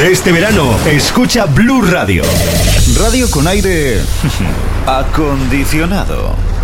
Este verano, escucha Blue Radio. Radio con aire acondicionado.